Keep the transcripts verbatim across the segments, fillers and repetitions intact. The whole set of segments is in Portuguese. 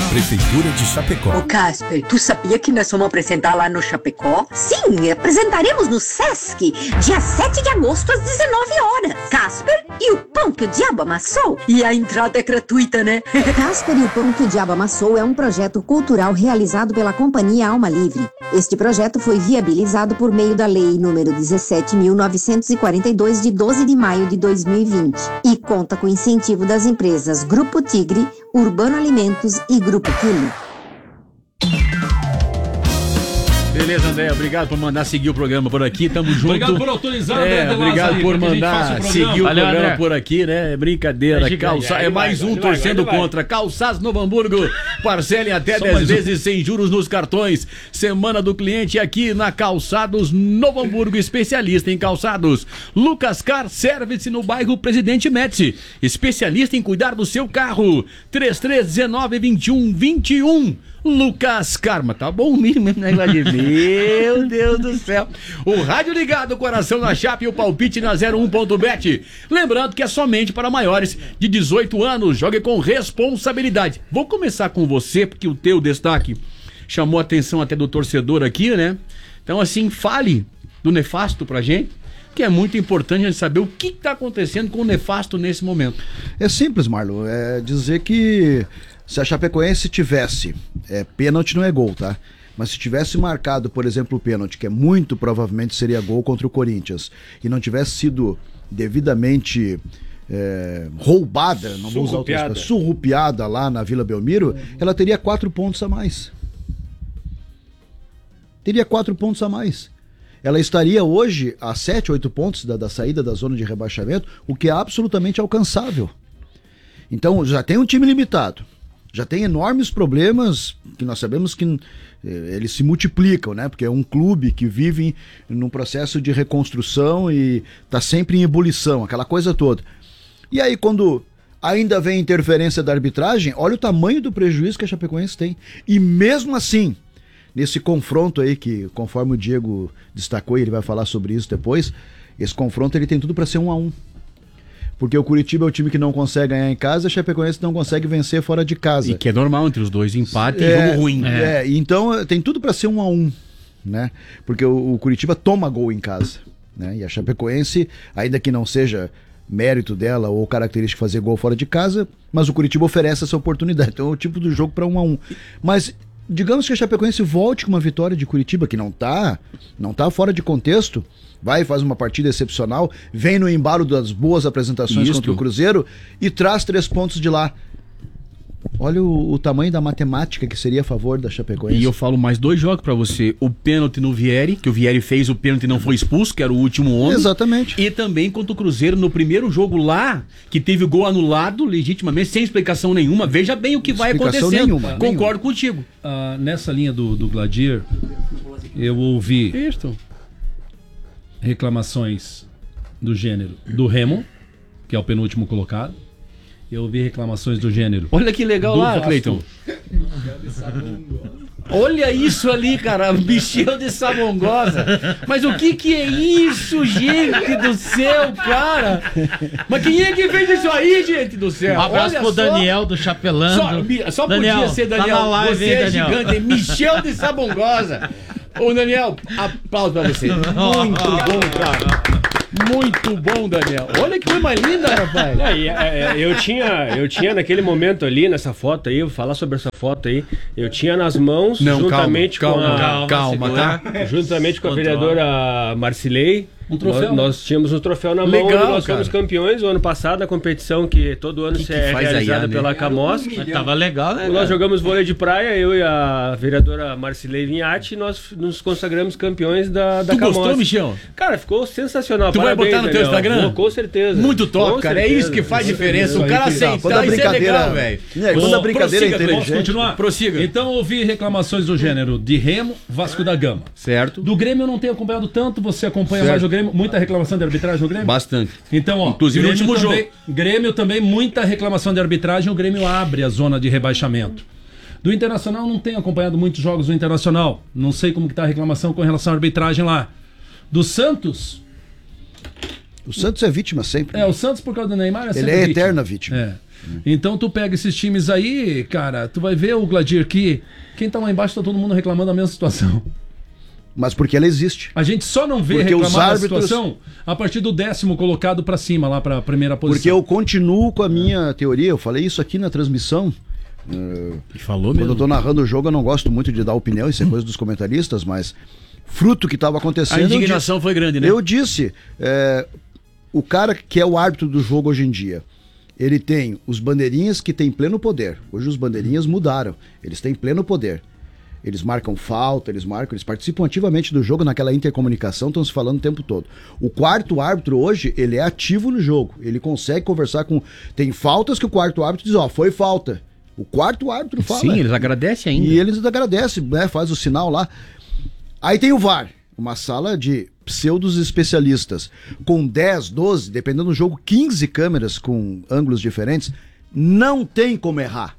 Prefeitura de Chapecó. Ô Casper, tu sabia que nós vamos apresentar lá no Chapecó? Sim, apresentaremos no Sesc, dia sete de agosto às dezenove horas. Casper e o pão que o diabo amassou. E a entrada é gratuita, né? Casper e o pão que o diabo amassou é um projeto cultural realizado pela Companhia Alma Livre. Este projeto foi viabilizado por meio da Lei número dezessete mil novecentos e quarenta e dois, de doze de maio de dois mil e vinte, e conta com incentivo das empresas Grupo Tigre, Urbano Alimentos e Grupo Quilo. Beleza, André, obrigado por mandar seguir o programa por aqui, tamo junto. Obrigado por autorizar, é, André. Obrigado Lázaro, por que mandar seguir o Valeu, programa André. por aqui, né? Brincadeira, É, calça, é, é mais vai, um vai, torcendo vai, vai. contra. Calçados Novo Hamburgo, parcelem até Só dez mais um. vezes sem juros nos cartões. Semana do cliente aqui na Calçados Novo Hamburgo, especialista em calçados. Lucas Car Service no bairro Presidente Médici, especialista em cuidar do seu carro. três três um nove, dois um dois um. Lucas Karma, tá bom o mínimo, né, Gladir? Meu Deus do céu. O rádio ligado, o coração na chapa e o palpite na zero um ponto bet. Lembrando que é somente para maiores de dezoito anos. Jogue com responsabilidade. Vou começar com você, porque o teu destaque chamou a atenção até do torcedor aqui, né? Então, assim, fale do Nefasto pra gente, que é muito importante a gente saber o que está acontecendo com o Nefasto nesse momento. É simples, Marlon. É dizer que se a Chapecoense tivesse, é, pênalti não é gol, tá? Mas se tivesse marcado, por exemplo, o pênalti, que é muito provavelmente seria gol contra o Corinthians, e não tivesse sido devidamente é, roubada, não vou usar outra expressão, surrupiada lá na Vila Belmiro, ela teria quatro pontos a mais. Teria quatro pontos a mais. Ela estaria hoje a sete, oito pontos da, da saída da zona de rebaixamento, o que é absolutamente alcançável. Então já tem um time limitado. Já tem enormes problemas que nós sabemos que eh, eles se multiplicam, né? Porque é um clube que vive num processo de reconstrução e está sempre em ebulição, aquela coisa toda. E aí quando ainda vem interferência da arbitragem, olha o tamanho do prejuízo que a Chapecoense tem. E mesmo assim, nesse confronto aí que, conforme o Diego destacou, e ele vai falar sobre isso depois, esse confronto ele tem tudo para ser um a um. Porque o Curitiba é o time que não consegue ganhar em casa, a Chapecoense não consegue vencer fora de casa. E que é normal entre os dois, empate é, e jogo ruim. É, é, então tem tudo para ser um a um, né? Porque o, o Curitiba toma gol em casa, né? E a Chapecoense, ainda que não seja mérito dela ou característica fazer gol fora de casa, mas o Curitiba oferece essa oportunidade. Então é o tipo do jogo para um a um. Mas digamos que a Chapecoense volte com uma vitória de Curitiba, que não tá, não tá fora de contexto, vai e faz uma partida excepcional, vem no embalo das boas apresentações Isto. contra o Cruzeiro e traz três pontos de lá. Olha o, o tamanho da matemática que seria a favor da Chapecoense. E eu falo mais dois jogos pra você. O pênalti no Vieri, que o Vieri fez o pênalti e não foi expulso, que era o último homem. Exatamente. E também contra o Cruzeiro no primeiro jogo lá, que teve o gol anulado legitimamente, sem explicação nenhuma. Veja bem o que vai Explicação acontecendo. nenhuma, Concordo nenhuma. contigo. Ah, nessa linha do, do Gladir, eu ouvi Isso. reclamações do gênero do Remo, que é o penúltimo colocado. Eu ouvi reclamações do gênero. Olha que legal do lá, Vasco. Cleiton. Olha isso ali, cara, bichão de sabongosa. Mas o que que é isso, gente do céu, cara? Mas quem é que fez isso aí, gente do céu? Um abraço Olha pro só. Daniel do Chapelando. Só, só Daniel, podia ser, Daniel. tá na live, você hein, é Daniel? gigante, é Michel de Sabongosa. Ô, Daniel, aplauso pra você. Muito bom, cara. Muito bom, Daniel. Olha que coisa mais linda, rapaz. É, e, é, é, eu tinha, eu tinha naquele momento ali, nessa foto aí, eu vou falar sobre essa foto aí, eu tinha nas mãos, Não, juntamente calma, com a... calma, calma, tá? Juntamente com a Controla. vereadora Marcilei. Um troféu? Nós, nós tínhamos um troféu na Legal, mão e nós cara. fomos campeões o ano passado, a competição que todo ano Que que é faz a realizada I A, né? pela Camosk. Mas tava legal, né? Nós cara? jogamos vôlei de praia, eu e a vereadora Marcilei Vinhati, e nós nos consagramos campeões da, da Tu Camosk. gostou, Michel? Cara, ficou sensacional. Tu vai Parabéns, botar no teu Daniel. Instagram? Vou, com certeza. Muito top, Com cara. É certeza. isso que faz Com diferença. certeza. O cara Quando a aceitar, isso é brincadeira- legal, velho. É, quando a brincadeira é Prossiga, inteligente. Posso continuar? Prossiga. Então ouvi reclamações do gênero de Remo, Vasco da Gama. Certo. Do Grêmio eu não tenho acompanhado tanto, você acompanha Certo. mais o Grêmio, muita reclamação de arbitragem no Grêmio? Bastante. Então, ó, Inclusive no Grêmio último também, Grêmio também, muita reclamação de arbitragem, o Grêmio abre a zona de rebaixamento. Do Internacional, não tenho acompanhado muitos jogos do Internacional, não sei como que tá a reclamação com relação à arbitragem lá. Do Santos, O Santos é vítima sempre. é, o Santos por causa do Neymar é Ele sempre é vítima. eterna vítima. É. Então tu pega esses times aí, cara, tu vai ver o Gladir que quem tá lá embaixo tá todo mundo reclamando da mesma situação. Mas porque ela existe. A gente só não vê Porque os reclamar árbitros- da situação a partir do décimo colocado pra cima, lá pra primeira posição. Porque eu continuo com a minha teoria, eu falei isso aqui na transmissão. E falou Quando mesmo. eu tô narrando o jogo, eu não gosto muito de dar opinião, isso é coisa dos comentaristas, mas fruto que estava acontecendo. A eu di- indignação foi grande, né? Eu disse, é, o cara que é o árbitro do jogo hoje em dia, ele tem os bandeirinhas que têm pleno poder. Hoje os bandeirinhas mudaram, eles têm pleno poder. Eles marcam falta, eles marcam, eles participam ativamente do jogo naquela intercomunicação, estão se falando o tempo todo. O quarto árbitro hoje, ele é ativo no jogo, ele consegue conversar com... Tem faltas que o quarto árbitro diz, ó, foi falta. O quarto árbitro fala. Sim, eles agradecem ainda. E eles agradecem, né? Faz o sinal lá. Aí tem o V A R, uma sala de pseudos especialistas, com dez, doze, dependendo do jogo, quinze câmeras com ângulos diferentes. Não tem como errar.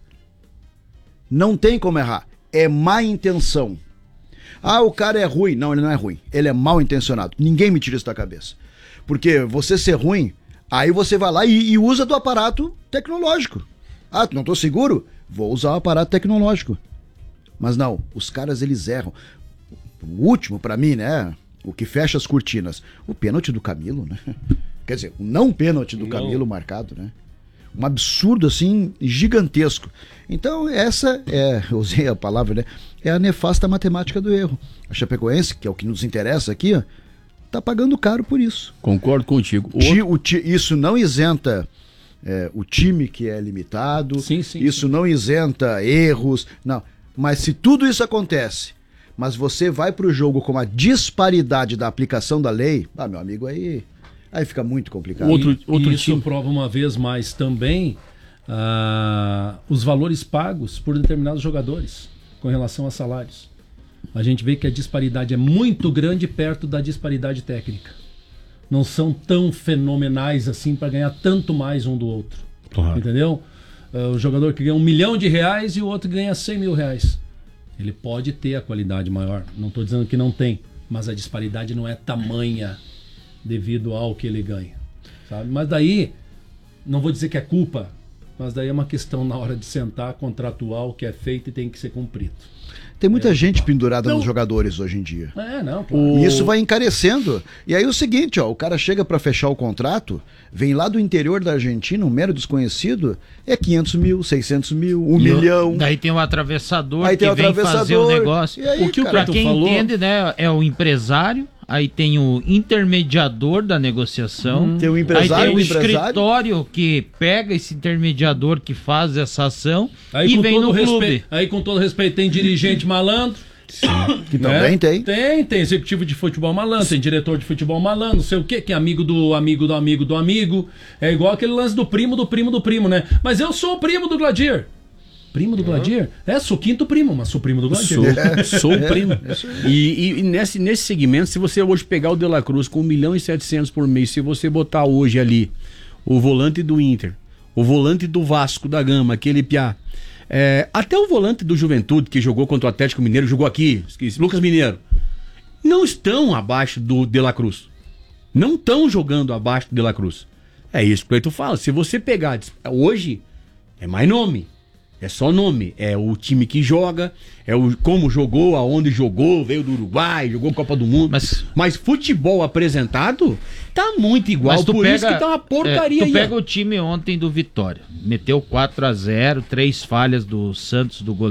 Não tem como errar. É má intenção. Ah, o cara é ruim. Não, ele não é ruim. Ele é mal intencionado. Ninguém me tira isso da cabeça. Porque você ser ruim, aí você vai lá e, e usa do aparato tecnológico. Ah, não tô seguro? Vou usar o aparato tecnológico. Mas não, os caras eles erram. O último pra mim, né? O que fecha as cortinas. O pênalti do Camilo, né? Quer dizer, o não pênalti do Não. Camilo marcado, né? Um absurdo assim, gigantesco. Então essa é, eu usei a palavra, né? É a nefasta matemática do erro. A Chapecoense, que é o que nos interessa aqui, ó, tá pagando caro por isso. Concordo contigo. O Ti- outro- o ti- isso não isenta é, o time que é limitado, Sim, sim, isso não isenta erros, não. Mas se tudo isso acontece, mas você vai pro jogo com a disparidade da aplicação da lei, ah, meu amigo, aí, aí fica muito complicado. Outro- E- outro e isso time. prova uma vez mais também ah, os valores pagos por determinados jogadores com relação a salários. A gente vê que a disparidade é muito grande perto da disparidade técnica. Não são tão fenomenais assim para ganhar tanto mais um do outro. Claro. Entendeu? Ah, o jogador que ganha um milhão de reais e o outro ganha cem mil reais. Ele pode ter a qualidade maior. Não estou dizendo que não tem, mas a disparidade não é tamanha devido ao que ele ganha. Sabe? Mas daí, não vou dizer que é culpa, mas daí é uma questão na hora de sentar, contratual, que é feito e tem que ser cumprido. Tem muita gente pendurada Não. nos jogadores hoje em dia. É, não, claro. E isso vai encarecendo. E aí o seguinte, ó, o cara chega pra fechar o contrato, vem lá do interior da Argentina, um mero desconhecido, é quinhentos mil, seiscentos mil, um E o- milhão. Daí tem o atravessador Aí que tem o vem fazer o atravessador. negócio. E aí, O que o cara, Pra Cleiton quem falou- entende, né, é o empresário, aí tem o intermediador da negociação, Tem o aí empresário, tem o o empresário. escritório que pega esse intermediador que faz essa ação Aí, e com vem todo no respeito, clube. aí com todo respeito tem dirigente malandro. que também tem. Tem, tem executivo de futebol malandro, tem diretor de futebol malandro, não sei o que, que é amigo do amigo do amigo do amigo. É igual aquele lance do primo do primo do primo, né? Mas eu sou o primo do Gladir. Primo do Gladir? É, sou quinto primo, mas sou primo do Gladir. Sou, sou o primo. E, e- e nesse, nesse segmento, se você hoje pegar o De La Cruz com um milhão e setecentos por mês, se você botar hoje ali o volante do Inter, o volante do Vasco da Gama, aquele piá, é, até o volante do Juventude, que jogou contra o Atlético Mineiro, jogou aqui, esqueci, Lucas Mineiro, não estão abaixo do De La Cruz. Não estão jogando abaixo do De La Cruz. É isso que o Cleiton fala. Se você pegar hoje, é mais nome. É só nome, é o time que joga, é o como jogou, aonde jogou, veio do Uruguai, jogou Copa do Mundo. Mas- Mas futebol apresentado tá muito igual, Mas tu por pega, isso que tá uma porcaria é, tu aí. pega ó. o time ontem do Vitória, meteu quatro a zero, três falhas do Santos, do goleiro.